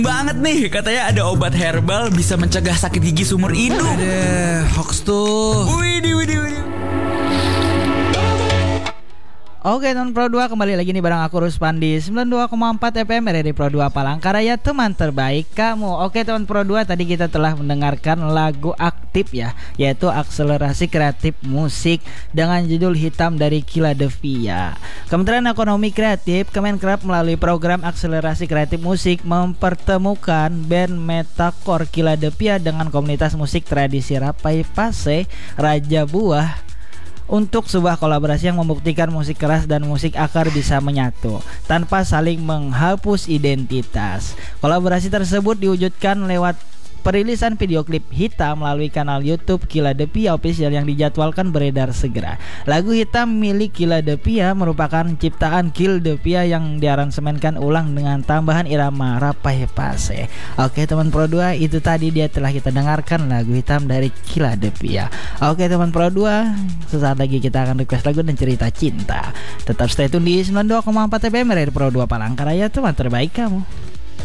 Banget nih, katanya ada obat herbal bisa mencegah sakit gigi seumur hidup. Ada hoax tuh. Widih. Oke teman Pro 2, kembali lagi nih bareng aku Ruspandi 92,4 FM RRI Pro 2 Palangkaraya, teman terbaik kamu. Oke teman Pro 2, tadi kita telah mendengarkan lagu aktif ya, yaitu Akselerasi Kreatif Musik dengan judul Hitam dari Kiladevia. Kementerian Ekonomi Kreatif Kemenkrab melalui program Akselerasi Kreatif Musik mempertemukan band metalcore Kiladevia dengan komunitas musik tradisi Rapai Pase Raja Buah untuk sebuah kolaborasi yang membuktikan musik keras dan musik akar bisa menyatu tanpa saling menghapus identitas. Kolaborasi tersebut diwujudkan lewat perilisan video klip Hitam melalui kanal YouTube Kiladevia Official yang dijadwalkan beredar segera. Lagu Hitam milik Kiladevia merupakan ciptaan Kiladevia yang diaransemenkan ulang dengan tambahan irama Rapai Pase. Oke teman Pro 2, itu tadi dia telah kita dengarkan lagu Hitam dari Kiladevia. Oke teman Pro 2, sesaat lagi kita akan request lagu dan cerita cinta. Tetap stay tune di 92,4 FM RRI Pro 2 Palangkaraya, teman terbaik kamu.